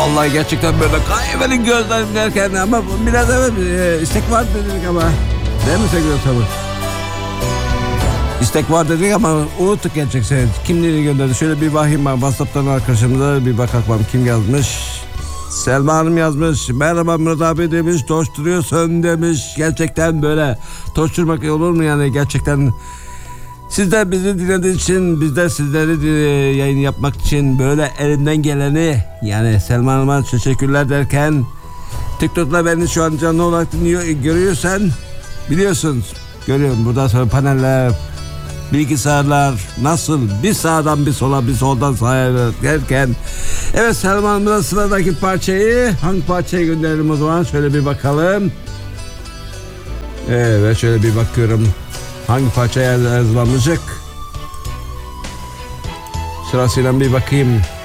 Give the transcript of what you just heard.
Vallahi gerçekten böyle kayberin gözlerim derken ama biraz evet istek var dedik ama. Değil mi sevgili Sabır? İstek var dedik ama unuttuk gerçekten. Kimleri gönderdi? Şöyle bir bakayım ben WhatsApp'tan arkadaşımıza bir bakalım kim yazmış. Selma Hanım yazmış. Merhaba Murat abi demiş. Toşturuyorsun demiş. Gerçekten böyle toşturmak olur mu yani gerçekten. Siz de bizi dinlediğiniz için, biz de sizleri yayın yapmak için böyle elimden geleni yani Selma Hanım'a teşekkürler derken TikTok'ta beni şu an canlı olarak dinliyor, görüyorsan biliyorsunuz. Görüyorum buradan sonra paneller, bilgisayarlar nasıl bir sağdan bir sola bir soldan sağa derken evet Selma Hanım'ın sıradaki parçayı hangi parçayı gönderelim o zaman şöyle bir bakalım. Evet şöyle bir bakıyorum. Hangi parçaya yazılanacak? Sırasıyla bir bakayım.